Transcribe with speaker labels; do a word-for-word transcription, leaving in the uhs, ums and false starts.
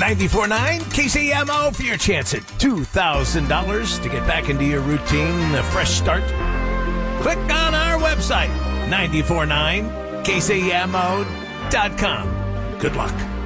Speaker 1: ninety-four point nine K C M O for your chance at two thousand dollars to get back into your routine, a fresh start. Click on our website, nine four nine K C M O dot com. Good luck.